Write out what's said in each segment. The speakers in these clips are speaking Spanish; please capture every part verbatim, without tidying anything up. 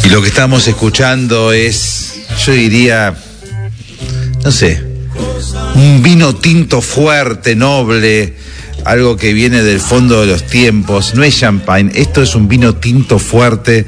Lo que estamos escuchando es, yo diría, no sé, un vino tinto fuerte, noble, algo que viene del fondo de los tiempos. No es champagne, esto es un vino tinto fuerte,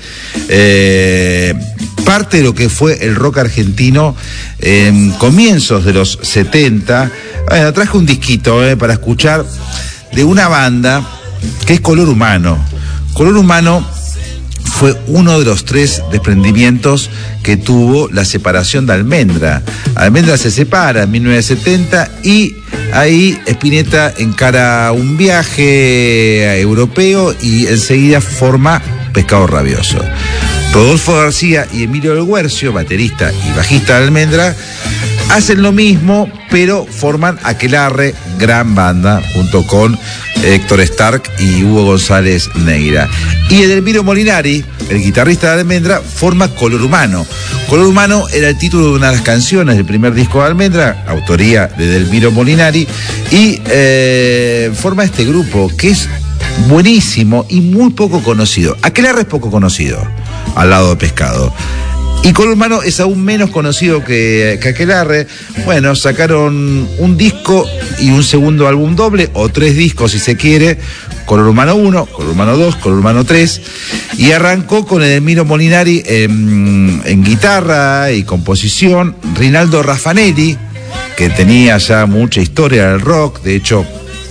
eh, parte de lo que fue el rock argentino en comienzos de los setenta. Bueno, traje un disquito eh, para escuchar de una banda que es Color Humano. Color Humano fue uno de los tres desprendimientos que tuvo la separación de Almendra. Almendra se separa en mil novecientos setenta y ahí Spinetta encara un viaje europeo y enseguida forma Pescado Rabioso. Rodolfo García y Emilio del Guercio, baterista y bajista de Almendra, hacen lo mismo, pero forman Aquelarre, gran banda, junto con Héctor Stark y Hugo González Neira. Y Edelmiro Molinari, el guitarrista de Almendra, forma Color Humano. Color Humano era el título de una de las canciones del primer disco de Almendra, autoría de Edelmiro Molinari, y eh, forma este grupo que es buenísimo y muy poco conocido. Aquelarre es poco conocido, al lado de Pescado. Y Color Humano es aún menos conocido que, que Aquelarre. Bueno, sacaron un disco y un segundo álbum doble, o tres discos si se quiere, Color Humano uno, Color Humano dos, Color Humano tres, y arrancó con Edelmiro Molinari en, en guitarra y composición, Rinaldo Raffanelli, que tenía ya mucha historia del rock, de hecho,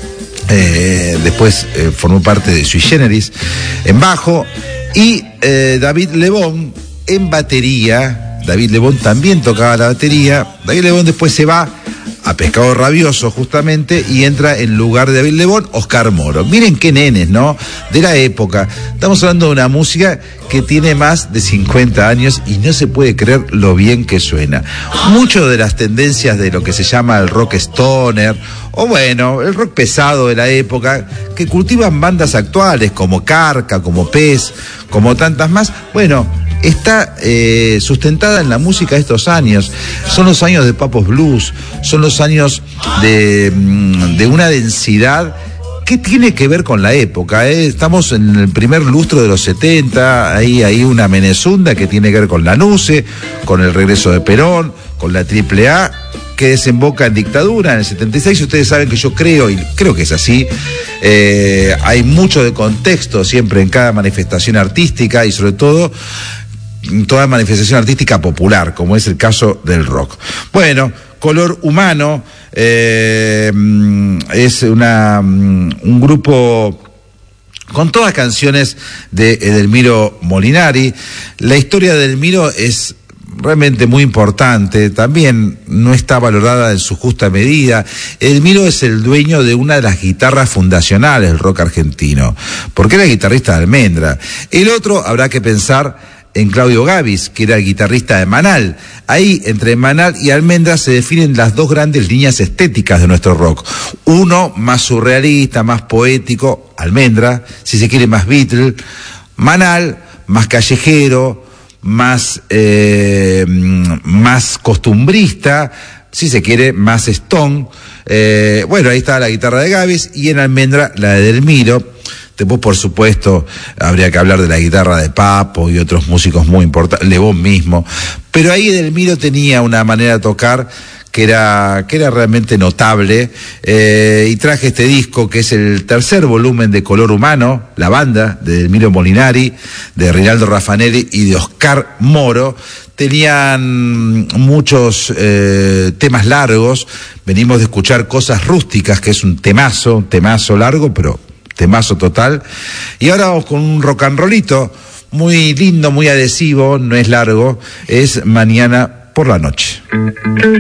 eh, después eh, formó parte de Sui Generis, en bajo, y eh, David Lebón en batería. David Lebón también tocaba la batería. David Lebón después se va a Pescado Rabioso justamente y entra en lugar de David Lebón Oscar Moro. Miren qué nenes, ¿no? De la época. Estamos hablando de una música que tiene más de cincuenta años y no se puede creer lo bien que suena. Mucho de las tendencias de lo que se llama el rock stoner, o bueno, el rock pesado de la época, que cultivan bandas actuales como Carca, como Pez, como tantas más, bueno, está eh, sustentada en la música de estos años. Son los años de Papos Blues, son los años de, de una densidad que tiene que ver con la época, ¿eh? Estamos en el primer lustro de los setenta, ahí hay una Menezunda que tiene que ver con la Nuce, con el regreso de Perón, con la Triple A, que desemboca en dictadura en el setenta y seis. Ustedes saben que yo creo, y creo que es así, eh, hay mucho de contexto siempre en cada manifestación artística y sobre todo toda manifestación artística popular, como es el caso del rock. Bueno, Color Humano eh, es una, un grupo con todas canciones de Edelmiro Molinari. La historia de Edelmiro es realmente muy importante, también no está valorada en su justa medida. Edelmiro es el dueño de una de las guitarras fundacionales del rock argentino, porque era guitarrista de Almendra. El otro habrá que pensar en Claudio Gavis, que era el guitarrista de Manal. Ahí, entre Manal y Almendra, se definen las dos grandes líneas estéticas de nuestro rock. Uno más surrealista, más poético, Almendra, si se quiere más Beatle. Manal, más callejero, más, eh, más costumbrista, si se quiere, más Stone. Eh, bueno, ahí está la guitarra de Gavis, y en Almendra la de Edelmiro. Después, por supuesto, habría que hablar de la guitarra de Papo y otros músicos muy importantes, Lebón mismo. Pero ahí Edelmiro tenía una manera de tocar que era, que era realmente notable, eh, y traje este disco que es el tercer volumen de Color Humano, la banda de Edelmiro Molinari, de Rinaldo Raffanelli y de Oscar Moro. Tenían muchos eh, temas largos. Venimos de escuchar Cosas Rústicas, que es un temazo, un temazo largo, pero temazo total. Y ahora vamos con un rock and rollito muy lindo, muy adhesivo, no es largo, es Mañana por la Noche.